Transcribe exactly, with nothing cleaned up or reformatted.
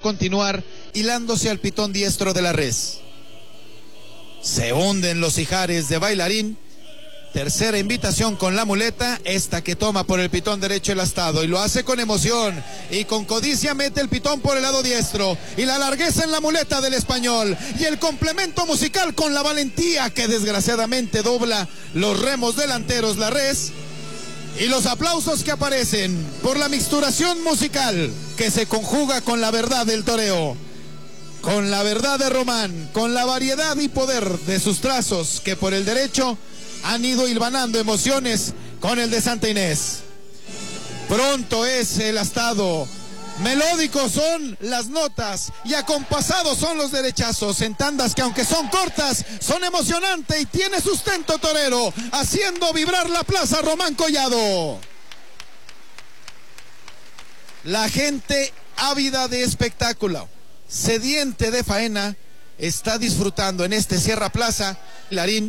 continuar hilándose al pitón diestro de la res. Se hunden los ijares de Bailarín. Tercera invitación con la muleta, esta que toma por el pitón derecho el astado, y lo hace con emoción y con codicia. Mete el pitón por el lado diestro y la largueza en la muleta del español, y el complemento musical con la valentía que desgraciadamente dobla los remos delanteros la res, y los aplausos que aparecen por la mixturación musical que se conjuga con la verdad del toreo, con la verdad de Román, con la variedad y poder de sus trazos que por el derecho han ido hilvanando emociones con el de Santa Inés. Pronto es el astado, melódicos son las notas y acompasados son los derechazos en tandas que, aunque son cortas, son emocionantes y tiene sustento torero, haciendo vibrar la plaza Román Collado. La gente ávida de espectáculo, sediente de faena, está disfrutando en este Sierra Plaza. Larín